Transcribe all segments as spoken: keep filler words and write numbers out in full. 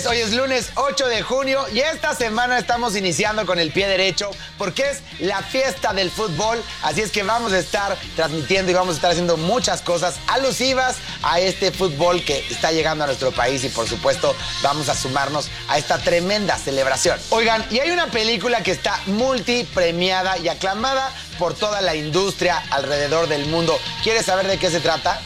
Hoy es lunes ocho de junio y esta semana estamos iniciando con el pie derecho porque es la fiesta del fútbol. Así es que vamos a estar transmitiendo y vamos a estar haciendo muchas cosas alusivas a este fútbol que está llegando a nuestro país y por supuesto vamos a sumarnos a esta tremenda celebración. Oigan, y hay una película que está multipremiada y aclamada por toda la industria alrededor del mundo. ¿Quieres saber de qué se trata?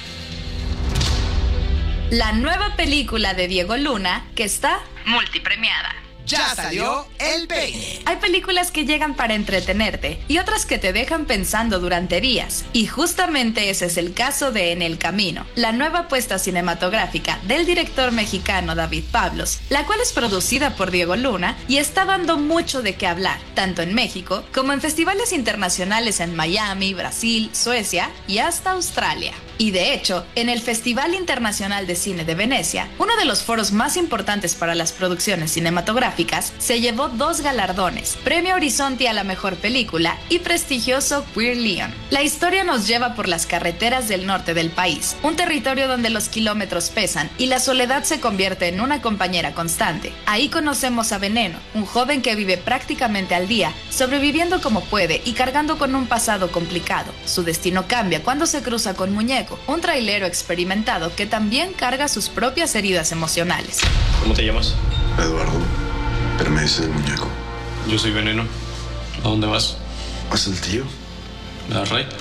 La nueva película de Diego Luna, que está multipremiada. Ya salió El Peine. Hay películas que llegan para entretenerte y otras que te dejan pensando durante días. Y justamente ese es el caso de En el Camino, la nueva apuesta cinematográfica del director mexicano David Pablos, la cual es producida por Diego Luna y está dando mucho de qué hablar, tanto en México como en festivales internacionales en Miami, Brasil, Suecia y hasta Australia. Y de hecho, en el Festival Internacional de Cine de Venecia, uno de los foros más importantes para las producciones cinematográficas, se llevó dos galardones, Premio Horizonte a la Mejor Película y prestigioso Queer Leon. La historia nos lleva por las carreteras del norte del país, un territorio donde los kilómetros pesan y la soledad se convierte en una compañera constante. Ahí conocemos a Veneno, un joven que vive prácticamente al día, sobreviviendo como puede y cargando con un pasado complicado. Su destino cambia cuando se cruza con Muñeco, un trailero experimentado que también carga sus propias heridas emocionales. ¿Cómo te llamas? Eduardo, pero me dices el Muñeco. Yo soy Veneno. ¿A dónde vas? ¿Vas el tío? ¿Me das right?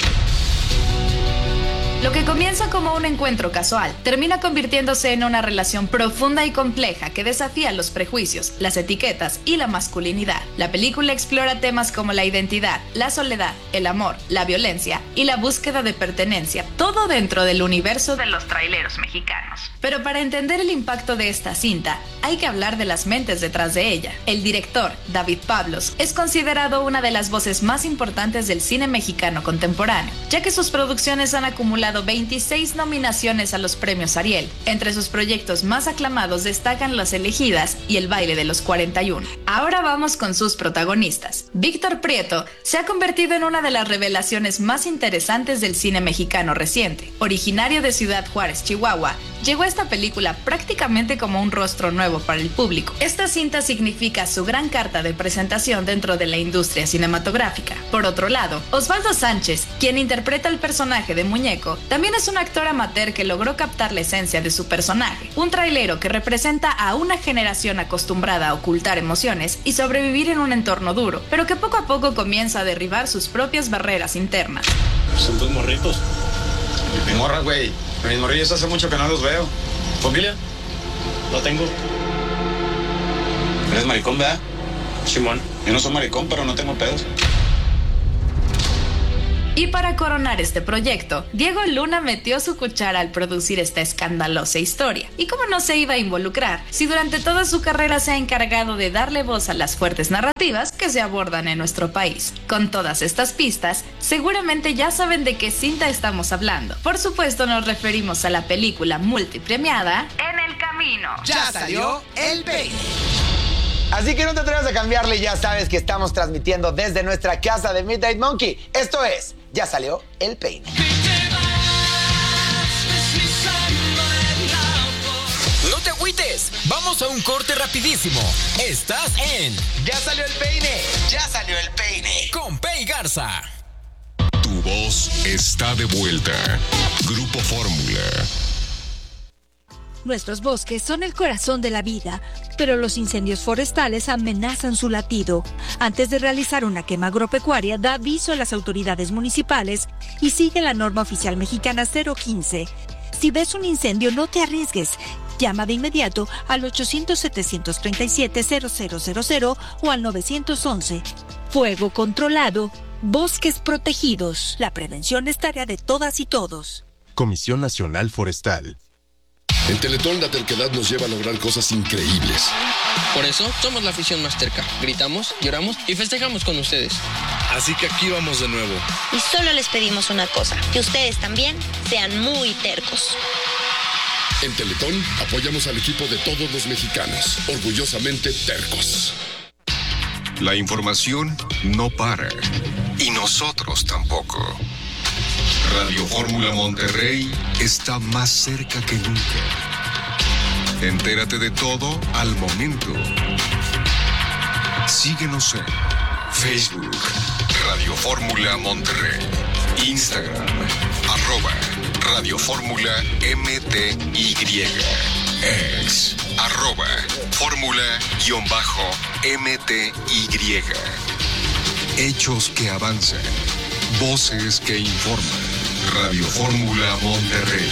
Lo que comienza como un encuentro casual termina convirtiéndose en una relación profunda y compleja que desafía los prejuicios, las etiquetas y la masculinidad. La película explora temas como la identidad, la soledad, el amor, la violencia y la búsqueda de pertenencia, todo dentro del universo de los traileros mexicanos. Pero para entender el impacto de esta cinta, hay que hablar de las mentes detrás de ella. El director, David Pablos, es considerado una de las voces más importantes del cine mexicano contemporáneo, ya que sus producciones han acumulado veintiséis nominaciones a los premios Ariel. Entre sus proyectos más aclamados destacan Las Elegidas y El Baile de los cuarenta y uno. Ahora vamos con sus protagonistas. Víctor Prieto se ha convertido en una de las revelaciones más interesantes del cine mexicano reciente. Originario de Ciudad Juárez, Chihuahua, llegó a esta película prácticamente como un rostro nuevo para el público. Esta cinta significa su gran carta de presentación dentro de la industria cinematográfica. Por otro lado, Osvaldo Sánchez, quien interpreta el personaje de Muñeco, también es un actor amateur que logró captar la esencia de su personaje, un trailero que representa a una generación acostumbrada a ocultar emociones y sobrevivir en un entorno duro, pero que poco a poco comienza a derribar sus propias barreras internas. Son tus morritos. Mi morra, güey. Mis morrillos hace mucho que no los veo. ¿Familia? No tengo. ¿Eres maricón, verdad? Simón. Yo no soy maricón, pero no tengo pedos. Y para coronar este proyecto, Diego Luna metió su cuchara al producir esta escandalosa historia. ¿Y cómo no se iba a involucrar si durante toda su carrera se ha encargado de darle voz a las fuertes narrativas que se abordan en nuestro país? Con todas estas pistas, seguramente ya saben de qué cinta estamos hablando. Por supuesto, nos referimos a la película multipremiada En el Camino. Ya salió El Peine. Así que no te atrevas a cambiarle, ya sabes que estamos transmitiendo desde nuestra casa de Midnight Monkey. Esto es Ya Salió El Peine. No te agüites, vamos a un corte rapidísimo. Estás en Ya Salió El Peine, Ya Salió El Peine. con Pei Garza. Tu voz está de vuelta. Grupo Fórmula. Nuestros bosques son el corazón de la vida, pero los incendios forestales amenazan su latido. Antes de realizar una quema agropecuaria, da aviso a las autoridades municipales y sigue la norma oficial mexicana cero quince. Si ves un incendio, no te arriesgues. Llama de inmediato al ochocientos, setecientos treinta y siete, cero cero cero cero o al nueve once. Fuego controlado, bosques protegidos. La prevención es tarea de todas y todos. Comisión Nacional Forestal. En Teletón la terquedad nos lleva a lograr cosas increíbles. Por eso somos la afición más terca. Gritamos, lloramos y festejamos con ustedes. Así que aquí vamos de nuevo. Y solo les pedimos una cosa, que ustedes también sean muy tercos. En Teletón apoyamos al equipo de todos los mexicanos, orgullosamente tercos. La información no para. Y nosotros tampoco. Radio Fórmula Monterrey está más cerca que nunca. Entérate de todo al momento. Síguenos en Facebook, Radio Fórmula Monterrey. Instagram, arroba Radio Fórmula M T Y. Ex, arroba Fórmula-M T Y. Hechos que avanzan. Voces que informan. Radio Fórmula Monterrey.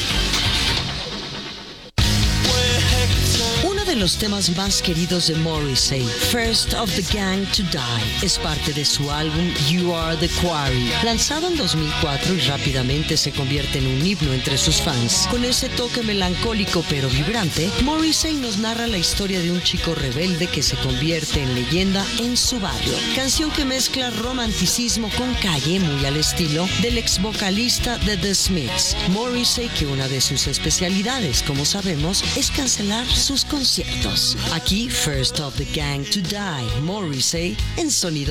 Uno de los temas más queridos de Morrissey, First of the Gang to Die, es parte de su álbum You Are the Quarry, lanzado en dos mil cuatro y rápidamente se convierte en un himno entre sus fans. Con ese toque melancólico pero vibrante, Morrissey nos narra la historia de un chico rebelde que se convierte en leyenda en su barrio. Canción que mezcla romanticismo con calle, muy al estilo del ex vocalista de The Smiths. Morrissey, que una de sus especialidades, como sabemos, es cancelar sus conciertos. Aquí, First of the Gang to Die, Morrissey, en sonido